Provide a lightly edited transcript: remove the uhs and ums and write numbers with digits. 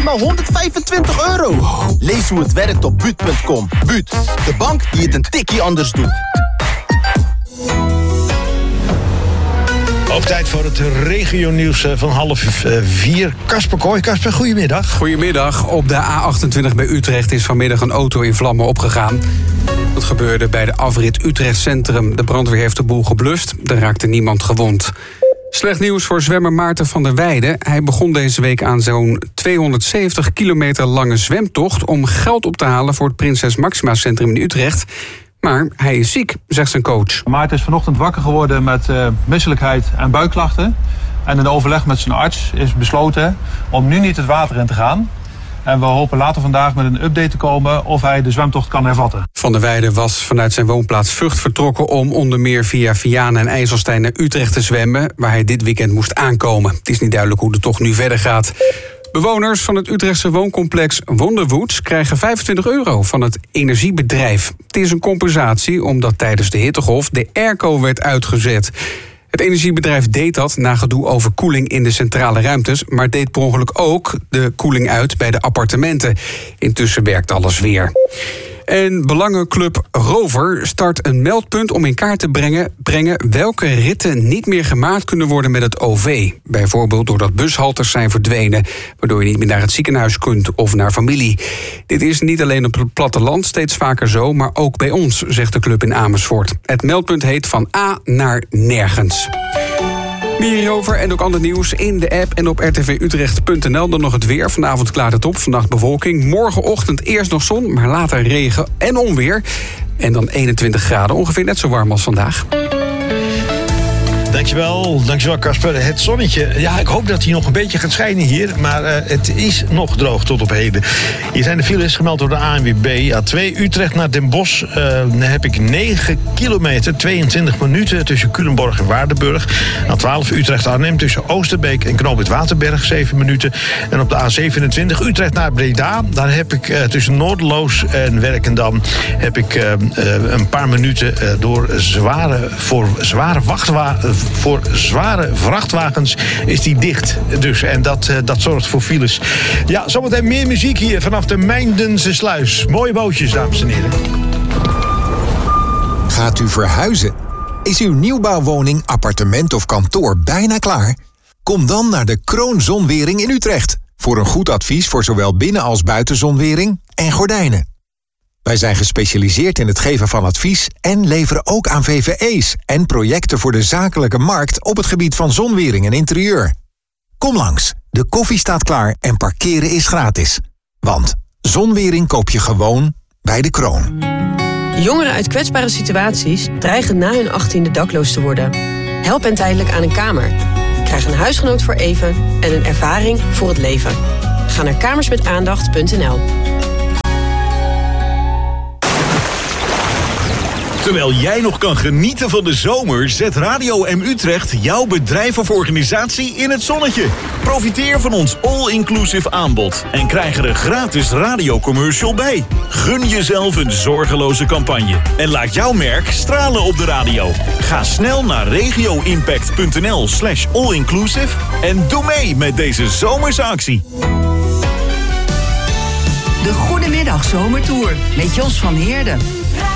maximaal €125. Lees hoe het werkt op Buut.com. Buut, de bank die het een tikkie anders doet. Ook tijd voor het regionieuws van 3:30. Kasper Kooi. Kasper, goedemiddag. Goedemiddag. Op de A28 bij Utrecht is vanmiddag een auto in vlammen opgegaan. Dat gebeurde bij de afrit Utrecht Centrum. De brandweer heeft de boel geblust. Er raakte niemand gewond. Slecht nieuws voor zwemmer Maarten van der Weijden. Hij begon deze week aan zo'n 270 kilometer lange zwemtocht om geld op te halen voor het Prinses Maxima Centrum in Utrecht. Maar hij is ziek, zegt zijn coach. Maarten is vanochtend wakker geworden met misselijkheid en buikklachten. En in overleg met zijn arts is besloten om nu niet het water in te gaan. En we hopen later vandaag met een update te komen of hij de zwemtocht kan hervatten. Van der Weijden was vanuit zijn woonplaats Vught vertrokken om onder meer via Vianen en IJsselstein naar Utrecht te zwemmen, waar hij dit weekend moest aankomen. Het is niet duidelijk hoe de tocht nu verder gaat. Bewoners van het Utrechtse wooncomplex Wonderwoods krijgen €25 van het energiebedrijf. Het is een compensatie omdat tijdens de hittegolf de airco werd uitgezet. Het energiebedrijf deed dat na gedoe over koeling in de centrale ruimtes, maar deed per ongeluk ook de koeling uit bij de appartementen. Intussen werkt alles weer. En belangenclub Rover start een meldpunt om in kaart te brengen welke ritten niet meer gemaakt kunnen worden met het OV. Bijvoorbeeld doordat bushaltes zijn verdwenen, waardoor je niet meer naar het ziekenhuis kunt of naar familie. Dit is niet alleen op het platteland steeds vaker zo, maar ook bij ons, zegt de club in Amersfoort. Het meldpunt heet Van A naar Nergens. Meer hierover en ook ander nieuws in de app en op rtvutrecht.nl. Dan nog het weer. Vanavond klaart het op, vannacht bewolking. Morgenochtend eerst nog zon, maar later regen en onweer. En dan 21 graden, ongeveer net zo warm als vandaag. Dankjewel Kasper. Het zonnetje, ja, ik hoop dat hij nog een beetje gaat schijnen hier. Maar het is nog droog tot op heden. Hier zijn de files gemeld door de ANWB. A2 Utrecht naar Den Bosch. Dan heb ik 9 kilometer, 22 minuten tussen Culemborg en Waardenburg. A12 Utrecht-Arnhem tussen Oosterbeek en Knooppunt Waterberg, 7 minuten. En op de A27 Utrecht naar Breda. Daar heb ik tussen Noorderloos en Werkendam heb ik een paar minuten voor zware vrachtwagens is die dicht. Dus, en dat zorgt voor files. Ja, zometeen meer muziek hier vanaf de Mijndense Sluis. Mooie bootjes, dames en heren. Gaat u verhuizen? Is uw nieuwbouwwoning, appartement of kantoor bijna klaar? Kom dan naar de Kroon Zonwering in Utrecht. Voor een goed advies voor zowel binnen- als buitenzonwering en gordijnen. Wij zijn gespecialiseerd in het geven van advies en leveren ook aan VVE's en projecten voor de zakelijke markt op het gebied van zonwering en interieur. Kom langs, de koffie staat klaar en parkeren is gratis. Want zonwering koop je gewoon bij de Kroon. Jongeren uit kwetsbare situaties dreigen na hun 18e dakloos te worden. Help hen tijdelijk aan een kamer. Krijg een huisgenoot voor even en een ervaring voor het leven. Ga naar kamersmetaandacht.nl. Terwijl jij nog kan genieten van de zomer, zet Radio M Utrecht jouw bedrijf of organisatie in het zonnetje. Profiteer van ons all-inclusive aanbod en krijg er een gratis radiocommercial bij. Gun jezelf een zorgeloze campagne en laat jouw merk stralen op de radio. Ga snel naar regioimpact.nl/allinclusive en doe mee met deze zomerse actie. De Goedemiddag Zomertour met Jos van Heerden.